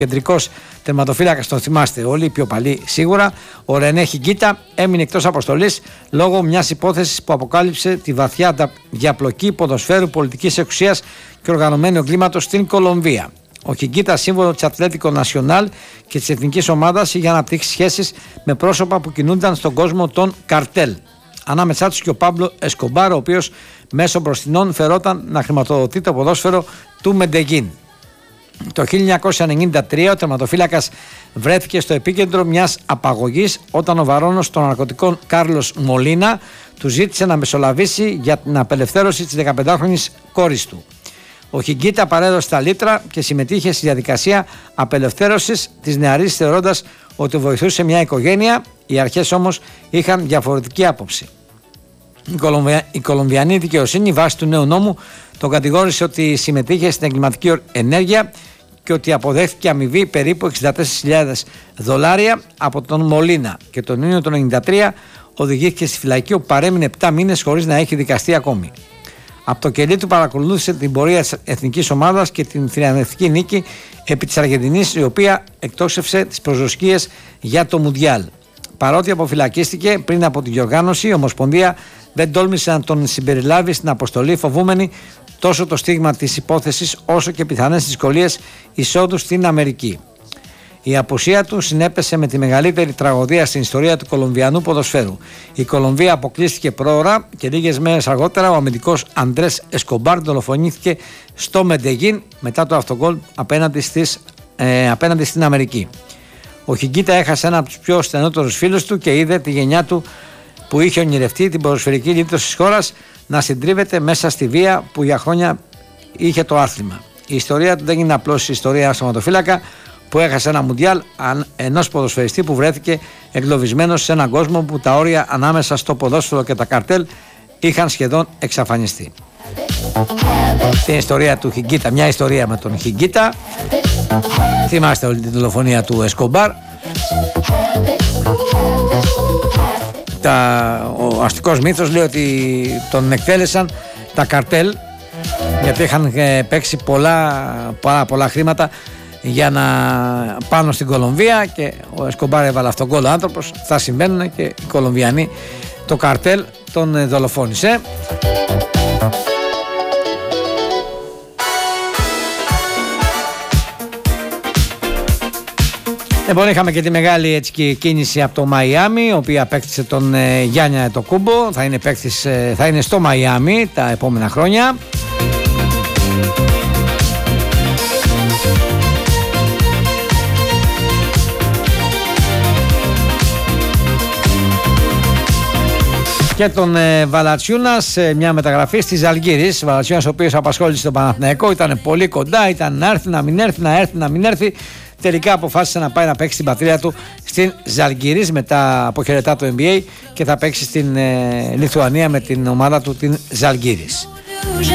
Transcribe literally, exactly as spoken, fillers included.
κεντρικός τερματοφύλακας, τον θυμάστε όλοι, πιο παλιοί σίγουρα. Ο Ρενέ Χιγκίτα έμεινε εκτός αποστολής λόγω μιας υπόθεσης που αποκάλυψε τη βαθιά διαπλοκή ποδοσφαίρου, πολιτικής εξουσίας και οργανωμένου εγκλήματος στην Κολομβία. Ο Χιγκίτα, σύμβολο της Ατλέτικο Νασιονάλ και της εθνικής ομάδας, είχε αναπτύξει σχέσεις με πρόσωπα που κινούνταν στον κόσμο των καρτέλ. Ανάμεσά τους και ο Πάμπλο Εσκομπάρ, ο οποίος μέσω μπροστινών φερόταν να χρηματοδοτεί το ποδόσφαιρο του Μεντεγίν. Το χίλια εννιακόσια ενενήντα τρία ο τερματοφύλακας βρέθηκε στο επίκεντρο μιας απαγωγής όταν ο βαρώνος των ναρκωτικών Κάρλος Μολίνα του ζήτησε να μεσολαβήσει για την απελευθέρωση της δεκαπεντάχρονης κόρης του. Ο Χιγκίτα παρέδωσε τα λίτρα και συμμετείχε στη διαδικασία απελευθέρωσης της νεαρής, θεωρώντας ότι βοηθούσε μια οικογένεια. Οι αρχές όμως είχαν διαφορετική άποψη. Η, Κολομβια... η Κολομβιανή δικαιοσύνη, βάσει του νέου νόμου, τον κατηγόρησε ότι συμμετείχε στην εγκληματική ενέργεια και ότι αποδέχθηκε αμοιβή περίπου εξήντα τέσσερις χιλιάδες δολάρια από τον Μολίνα, και τον Ιούνιο του χίλια εννιακόσια ενενήντα τρία οδηγήθηκε στη φυλακή, όπου παρέμεινε επτά μήνες χωρίς να έχει δικαστεί ακόμη. Από το κελί του παρακολούθησε την πορεία της εθνικής ομάδας και την θριαμβευτική νίκη επί της Αργεντινής, η οποία εκτόξευσε τις προσδοκίες για το Μουντιάλ. Παρότι αποφυλακίστηκε πριν από την διοργάνωση, η Ομοσπονδία δεν τόλμησε να τον συμπεριλάβει στην αποστολή, φοβούμενη τόσο το στίγμα της υπόθεσης όσο και πιθανές δυσκολίες εισόδου στην Αμερική. Η απουσία του συνέπεσε με τη μεγαλύτερη τραγωδία στην ιστορία του κολομβιανού ποδοσφαίρου. Η Κολομβία αποκλείστηκε πρόωρα και λίγες μέρες αργότερα ο αμυντικός Αντρές Εσκομπάρ δολοφονήθηκε στο Μεντεγίν μετά το αυτογκόλ απέναντι, στις, ε, απέναντι στην Αμερική. Ο Χιγκίτα έχασε ένα από τους πιο στενότερους φίλους του και είδε τη γενιά του που είχε ονειρευτεί την ποδοσφαιρική λύτρωση της χώρας να συντρίβεται μέσα στη βία που για χρόνια είχε το άθλημα. Η ιστορία του δεν είναι απλώς η ιστορία ενός σωματοφύλακα που έχασε ένα Μουντιάλ, ενός ποδοσφαιριστή που βρέθηκε εγκλωβισμένος σε έναν κόσμο που τα όρια ανάμεσα στο ποδόσφαιρο και τα καρτέλ είχαν σχεδόν εξαφανιστεί. Την ιστορία του Χιγκίτα, μια ιστορία με τον Χιγκίτα. Θυμάστε όλη την δολοφονία του Εσκομπάρ. Τα, ο αστικός μύθος λέει ότι τον εκτέλεσαν τα καρτέλ γιατί είχαν ε, παίξει πολλά, πολλά, πολλά χρήματα για να πάνω στην Κολομβία και ο Εσκομπάρ έβαλε αυτόν τον γκολ ο άνθρωπος. Αυτά συμβαίνουν και οι Κολομβιανοί, το καρτέλ τον ε, δολοφόνησε. Λοιπόν, είχαμε και τη μεγάλη έτσι, κίνηση από το Μαϊάμι, η οποία απέκτησε τον ε, Γιάννη Αντετοκούμπο. Θα είναι, παίκτης, ε, θα είναι στο Μαϊάμι τα επόμενα χρόνια. Και τον ε, Valanciunas, ε, μια μεταγραφή στη Ζαλγκίρις. Valanciunas, ο οποίος απασχόλησε τον Παναθηναϊκό, ήταν πολύ κοντά, ήταν να έρθει, να μην έρθει, να έρθει, να μην έρθει. Τελικά αποφάσισε να πάει να παίξει την πατρίδα του στην Ζαλγκίρις, μετά αποχαιρετά το N B A και θα παίξει στην ε, Λιθουανία με την ομάδα του την Ζαλγκίρις.